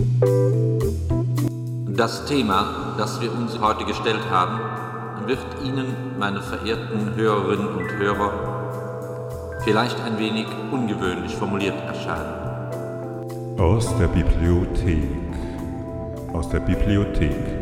Das Thema, das wir uns heute gestellt haben, wird Ihnen, meine verehrten Hörerinnen und Hörer, vielleicht ein wenig ungewöhnlich formuliert erscheinen. Aus der Bibliothek. Aus der Bibliothek.